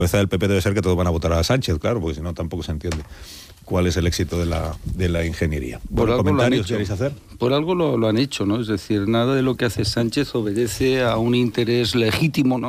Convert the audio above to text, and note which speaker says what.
Speaker 1: cabeza del PP debe ser que todos van a votar a Sánchez, claro, porque si no tampoco se entiende cuál es el éxito de la ingeniería. Bueno, ¿comentarios queréis hacer?
Speaker 2: Por algo lo han hecho, ¿no? Es decir, nada de lo que hace Sánchez obedece a un interés legítimo, ¿no?